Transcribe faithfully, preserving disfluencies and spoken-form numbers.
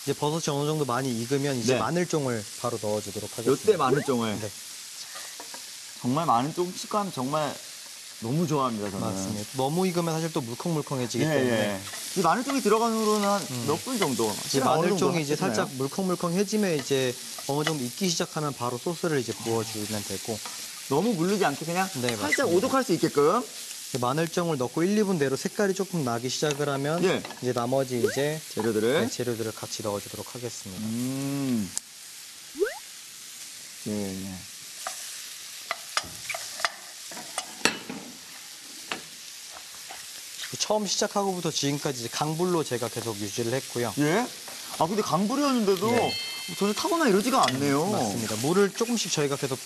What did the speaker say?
이제 버섯이 어느 정도 많이 익으면 이제 네. 마늘종을 바로 넣어주도록 하겠습니다. 요때 마늘종을. 네. 정말 마늘종 식감 정말 너무 좋아합니다, 저는. 맞습니다. 너무 익으면 사실 또 물컹물컹해지기 예, 때문에 예. 이 마늘종이 들어가는 후로는 한 몇 분 정도? 이제 시간 어느 정도 마늘종이 이제 하시나요? 살짝 물컹물컹해지면 이제 어느 정도 익기 시작하면 바로 소스를 이제 부어주면 되고 너무 물르지 않게 그냥 네, 살짝 맞습니다. 오독할 수 있게끔. 마늘종을 넣고 일, 이 분 내로 색깔이 조금 나기 시작을 하면 예. 이제 나머지 이제 재료들을. 네, 재료들을 같이 넣어주도록 하겠습니다. 음. 예. 처음 시작하고부터 지금까지 이제 강불로 제가 계속 유지를 했고요. 예? 아, 근데 강불이었는데도 네. 전혀 타거나 이러지가 않네요. 맞습니다. 물을 조금씩 저희가 계속